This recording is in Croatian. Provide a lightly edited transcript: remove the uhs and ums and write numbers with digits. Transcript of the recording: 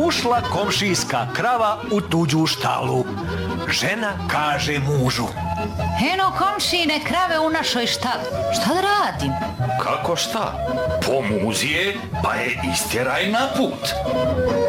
Ušla komšijska krava u tuđu štalu. Žena kaže mužu: Eno komšine krave u našoj štali. Šta da radim? Kako šta? Pomuzi je, pa je istjeraj na put.